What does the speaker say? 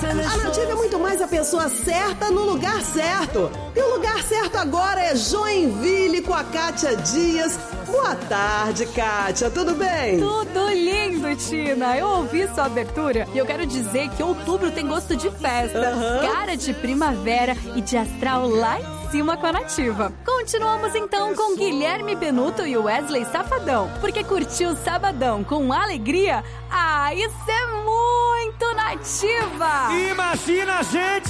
A Nativa é muito mais a pessoa certa no lugar certo. E o lugar certo agora é Joinville com a Kátia Dias. Boa tarde, Kátia, tudo bem? Tudo lindo, Tina. Eu ouvi sua abertura e eu quero dizer que outubro tem gosto de festa, cara de primavera e de astral lá em cima com a Nativa. Continuamos então com Guilherme Benuto e Wesley Safadão, porque curtir o sabadão com alegria, isso é muito Nativa! Imagina a gente